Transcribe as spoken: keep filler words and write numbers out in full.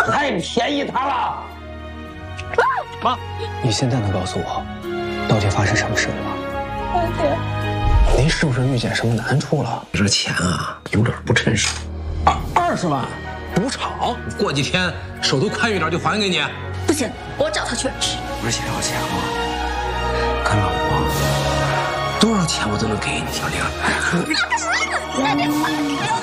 太便宜他了。 妈，你现在能告诉我，到底发生什么事了吗？ 老爹， 您是不是遇见什么难处了？ 这钱啊，有点不称实。 二二十万，赌场， 过几天手头宽裕点就还给你。 不行，我找他去。 不是想要钱吗？看老婆，多少钱我都能给你，小玲。 那个谁，那得